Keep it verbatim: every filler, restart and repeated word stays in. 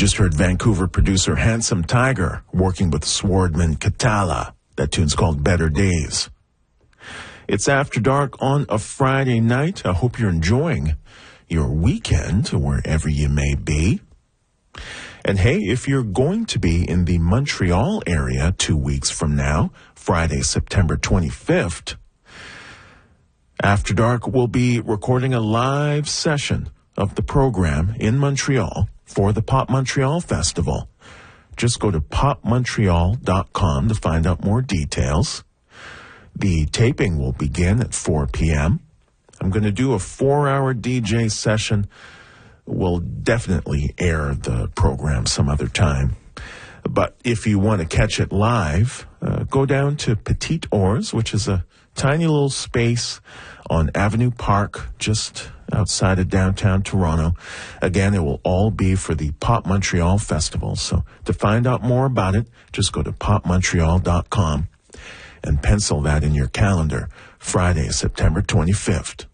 just heard Vancouver producer Handsome Tiger working with Swordman Katala. That tune's called Better Days. It's After Dark on a Friday night. I hope you're enjoying your weekend wherever you may be. And hey, if you're going to be in the Montreal area two weeks from now, Friday, September twenty-fifth, After Dark will be recording a live session of the program in Montreal for the Pop Montreal Festival. Just go to pop montreal dot com to find out more details. The taping will begin at four p.m. I'm going to do a four-hour D J session. We'll definitely air the program some other time. But if you want to catch it live, uh, go down to Petite Ours, which is a tiny little space on Avenue Park, just outside of downtown Toronto. Again, it will all be for the Pop Montreal Festival. So to find out more about it, just go to pop montreal dot com and pencil that in your calendar, Friday, September twenty-fifth.